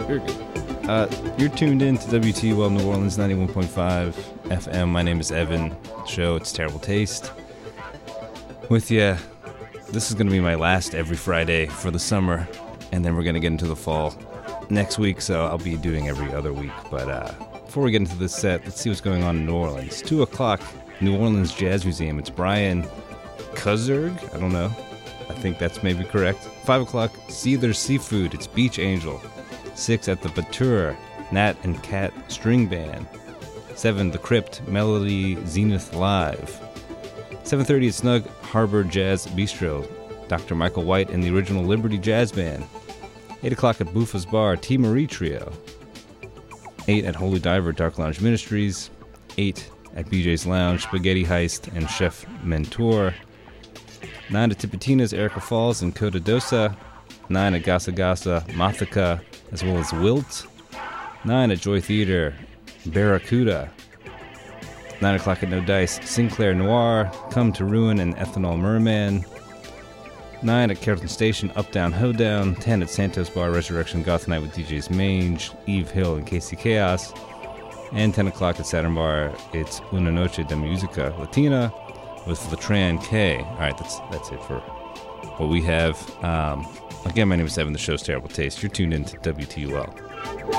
Very good. You're tuned in to WTUL New Orleans 91.5 FM. My name is Evan. The show, it's Terrible Taste. With you, this is going to be my last every Friday for the summer, and then we're going to get into the fall next week, so I'll be doing every other week. But before we get into this set, let's see what's going on in New Orleans. 2 o'clock, New Orleans Jazz Museum. It's Brian Kuzerg. I don't know. I think that's maybe correct. 5 o'clock, Seether Seafood. It's Beach Angel. 6 at the Batura, Nat and Cat String Band. 7, The Crypt, Melody Zenith Live. 7:30 at Snug Harbor Jazz Bistro, Dr. Michael White and the original Liberty Jazz Band. 8 o'clock at Buffa's Bar, T. Marie Trio. 8 at Holy Diver, Dark Lounge Ministries. 8 at BJ's Lounge, Spaghetti Heist and Chef Mentor. 9 at Tipitina's, Erica Falls and Coda Dosa. 9 at Gasa Gasa, Mathika, as well as Wilt. 9 at Joy Theater, Barracuda. 9 o'clock at No Dice, Sinclair Noir, Come to Ruin and Ethanol Merman. 9 at Carrollton Station, Up Down Hoedown. 10 at Santos Bar, Resurrection Goth Night with DJs Mange, Eve Hill and Casey Chaos. And 10 o'clock at Saturn Bar, it's Una Noche de Musica Latina with Latran K. All right, that's it for what we have. Again, my name is Evan. The show's Terrible Taste. You're tuned in to WTUL.